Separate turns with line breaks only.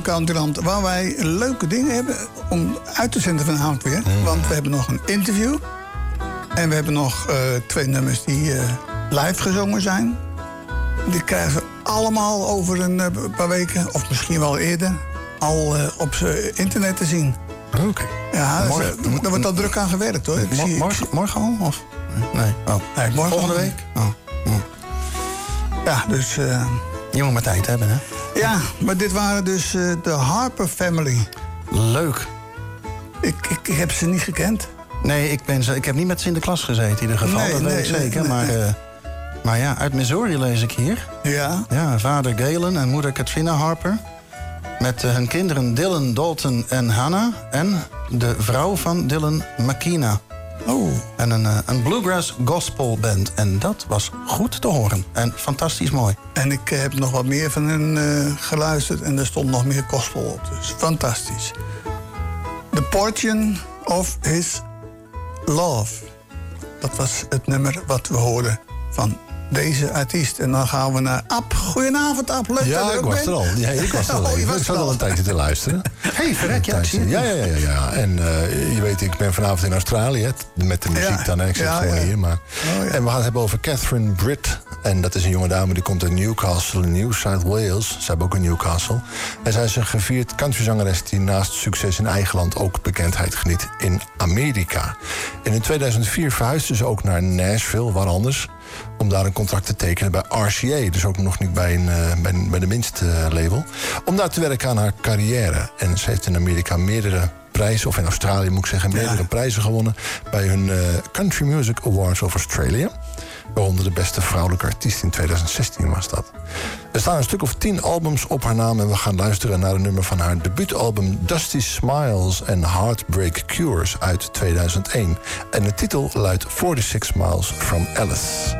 Countryland, waar wij leuke dingen hebben om uit te zenden vanavond weer. Want we hebben nog een interview. En we hebben nog 2 nummers die live gezongen zijn. Die krijgen we allemaal over een paar weken, of misschien wel eerder, al op internet te zien.
Oké.
Ja, daar wordt al druk aan gewerkt, hoor.
Morgen al? Of? Nee. Oh.
Nee, morgen
volgende
al.
week? Oh.
Ja, dus...
Je moet maar tijd hebben, hè?
Ja, maar dit waren dus de Harper Family.
Leuk.
Ik heb ze niet gekend.
Nee, ik heb niet met ze in de klas gezeten in ieder geval.
Nee,
dat weet ik zeker. Maar ja, uit Missouri lees ik hier.
Ja.
Ja, vader Galen en moeder Katrina Harper. Met hun kinderen Dylan, Dalton en Hannah. En de vrouw van Dylan, Makina.
Oh.
En een bluegrass gospel band. En dat was goed te horen. En fantastisch mooi.
En ik heb nog wat meer van hen geluisterd. En er stond nog meer gospel op. Dus fantastisch. The Portion of His Love. Dat was het nummer wat we hoorden van deze artiest. En dan gaan we naar Ab. Goedenavond, Ab. Leuk
ja,
dat je
ik
ook
was
bent.
er al. Ja, ik was er al. Ik zat al een tijdje te luisteren.
Hey, verrek, ja,
Ja. En je weet, ik ben vanavond in Australië. Met de muziek dan. Ik zit gewoon hier. Maar... En we gaan het hebben over Catherine Britt. En dat is een jonge dame die komt uit Newcastle in New South Wales. Ze hebben ook in Newcastle. En zij is een gevierd countryzangeres die naast succes in eigen land ook bekendheid geniet in Amerika. En in 2004 verhuisde ze ook naar Nashville, waar anders, om daar een contract te tekenen bij RCA. Dus ook nog niet bij de minste label. Om daar te werken aan haar carrière. En ze heeft in Amerika meerdere prijzen, of in Australië moet ik zeggen, meerdere prijzen gewonnen bij hun Country Music Awards of Australia. Waaronder de beste vrouwelijke artiest in 2016 was dat. Er staan een stuk of 10 albums op haar naam en we gaan luisteren naar een nummer van haar debuutalbum Dusty Smiles and Heartbreak Cures uit 2001. En de titel luidt 46 Miles from Alice.